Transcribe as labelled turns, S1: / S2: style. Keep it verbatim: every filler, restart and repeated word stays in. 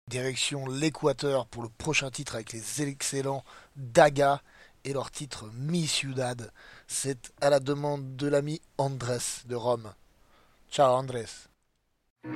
S1: Direction l'Équateur pour le prochain titre avec les excellents Daga et leur titre Mi Ciudad. C'est à la demande de l'ami Andrés de Rome. Ciao Andrés.